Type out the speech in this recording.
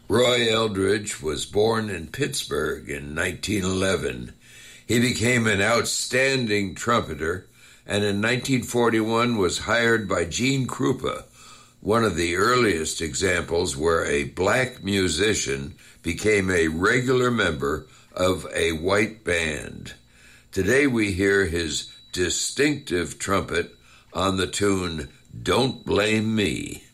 Roy Eldridge was born in Pittsburgh in 1911. He became an outstanding trumpeter and in 1941 was hired by Gene Krupa, one of the earliest examples where a black musician became a regular member of a white band. Today we hear his distinctive trumpet on the tune Don't Blame Me.